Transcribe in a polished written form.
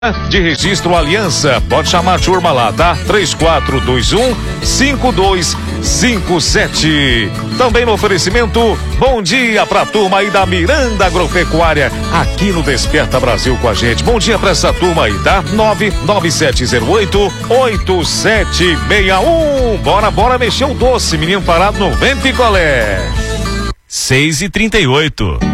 de Registro Aliança. Pode chamar a turma lá, tá? 3421-5257. Também no oferecimento, bom dia pra turma aí da Miranda Agropecuária, aqui no Desperta Brasil com a gente. Bom dia pra essa turma aí, tá? 99708-8761. Bora mexer o doce, menino parado no vento picolé. 6h38.